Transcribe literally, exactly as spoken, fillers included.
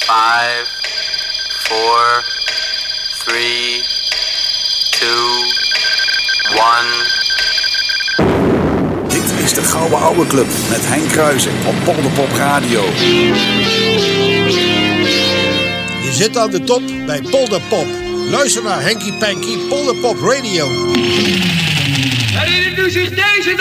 Five, four, three, two, one. Dit is de Gouden Ouwe Club met Henk Kruijsen op Polderpop Radio. Je zit aan de top bij Polderpop. Luister naar Henky Panky Polderpop Radio. Herinnert u zich deze